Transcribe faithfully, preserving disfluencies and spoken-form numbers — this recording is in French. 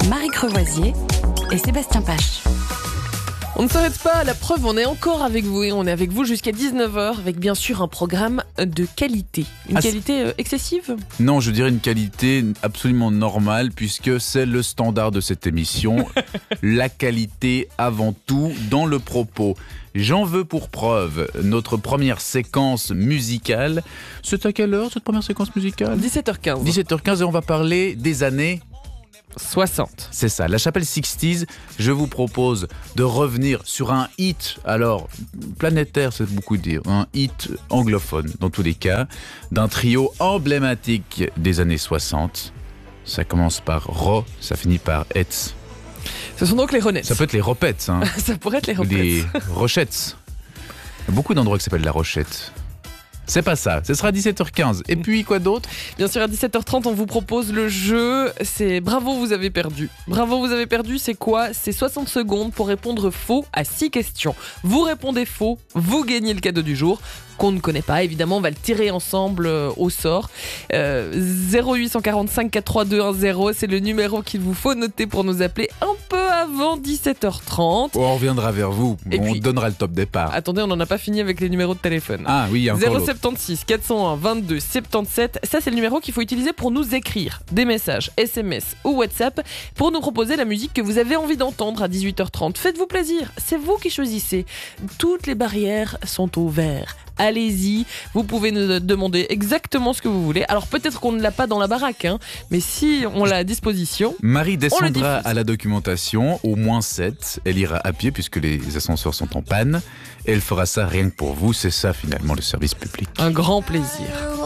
Marie Crevoisier et Sébastien Pache. On ne s'arrête pas, à la preuve, on est encore avec vous et on est avec vous jusqu'à dix-neuf heures avec bien sûr un programme de qualité. Une Ah, qualité euh, excessive ? Non, je dirais une qualité absolument normale puisque c'est le standard de cette émission. La qualité avant tout dans le propos. J'en veux pour preuve notre première séquence musicale. C'est à quelle heure cette première séquence musicale ? dix-sept heures quinze. dix-sept heures quinze et on va parler des années... soixante. C'est ça, la chapelle soixante. Je vous propose de revenir sur un hit, alors planétaire c'est beaucoup dire, un hit anglophone dans tous les cas, d'un trio emblématique des années soixante. Ça commence par Ro, ça finit par Etz. Ce sont donc les Ronettes. Ça peut être les Ropettes, hein. Ça pourrait être les Ou Ronettes. les Rochettes. Il y a beaucoup d'endroits qui s'appellent la Rochette. C'est pas ça, ce sera à dix-sept heures quinze. Et puis quoi d'autre ? Bien sûr, à dix-sept heures trente, on vous propose le jeu. C'est Bravo, vous avez perdu. Bravo, vous avez perdu, c'est quoi ? C'est soixante secondes pour répondre faux à six questions. Vous répondez faux, vous gagnez le cadeau du jour, qu'on ne connaît pas. Évidemment, on va le tirer ensemble euh, au sort. Euh, zéro huit cent quarante-cinq quatre trois deux un zéro, c'est le numéro qu'il vous faut noter pour nous appeler un peu avant dix-sept heures trente. On reviendra vers vous, Et on puis- donnera le top départ. Attendez, on n'en a pas fini avec les numéros de téléphone. Ah oui, il y a encore zéro l'autre. soixante-seize quatre cent un vingt-deux soixante-dix-sept, ça c'est le numéro qu'il faut utiliser pour nous écrire des messages S M S ou WhatsApp pour nous proposer la musique que vous avez envie d'entendre à dix-huit heures trente. Faites-vous plaisir, c'est vous qui choisissez. Toutes les barrières sont au vert. Allez-y, vous pouvez nous demander exactement ce que vous voulez. Alors peut-être qu'on ne l'a pas dans la baraque, hein, mais si on l'a à disposition... Marie On le descendra diffuse. à la documentation, au moins sept. Elle ira à pied puisque les ascenseurs sont en panne. Elle fera ça rien que pour vous. C'est ça finalement le service public. Un grand plaisir.